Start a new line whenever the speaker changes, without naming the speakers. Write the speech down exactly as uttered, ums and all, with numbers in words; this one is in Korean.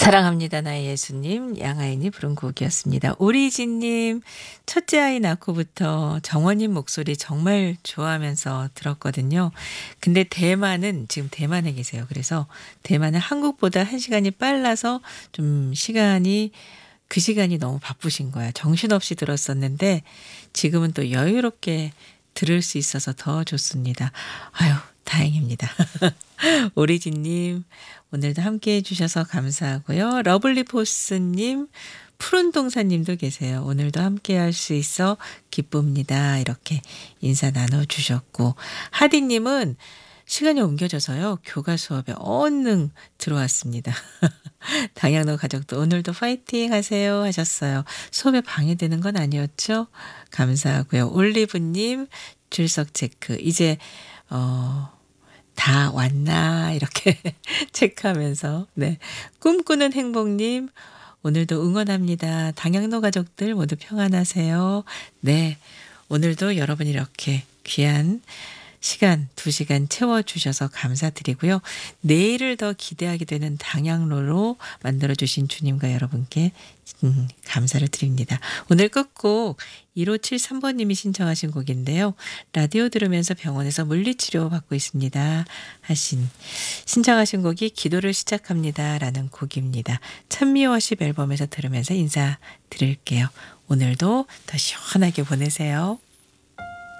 사랑합니다 나의 예수님 양아인이 부른 곡이었습니다. 오리진님 첫째 아이 낳고부터 정원님 목소리 정말 좋아하면서 들었거든요. 근데 대만은 지금 대만에 계세요. 그래서 대만은 한국보다 한 시간이 빨라서 좀 시간이 그 시간이 너무 바쁘신 거야. 정신없이 들었었는데 지금은 또 여유롭게 들을 수 있어서 더 좋습니다. 아유 다행입니다. 오리진님 오늘도 함께 해주셔서 감사하고요. 러블리포스님 푸른동사님도 계세요. 오늘도 함께 할 수 있어 기쁩니다. 이렇게 인사 나눠주셨고 하디님은 시간이 옮겨져서요. 교가 수업에 얼른 들어왔습니다. 당양로 가족도 오늘도 파이팅 하세요 하셨어요. 수업에 방해되는 건 아니었죠? 감사하고요. 올리브님 출석 체크 이제 어, 다 왔나 이렇게 체크하면서 네 꿈꾸는 행복님 오늘도 응원합니다. 당양로 가족들 모두 평안하세요. 네 오늘도 여러분 이렇게 귀한 시간 두 시간 채워주셔서 감사드리고요. 내일을 더 기대하게 되는 당양로로 만들어주신 주님과 여러분께 음, 감사를 드립니다. 오늘 끝곡 일오칠삼 번님이 신청하신 곡인데요. 라디오 들으면서 병원에서 물리치료 받고 있습니다. 하신 신청하신 곡이 기도를 시작합니다. 라는 곡입니다. 찬미워십 앨범에서 들으면서 인사드릴게요. 오늘도 더 시원하게 보내세요.